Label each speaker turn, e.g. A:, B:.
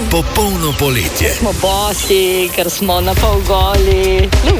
A: Popolno poletje.
B: Smo bosi, ker smo na pol goli.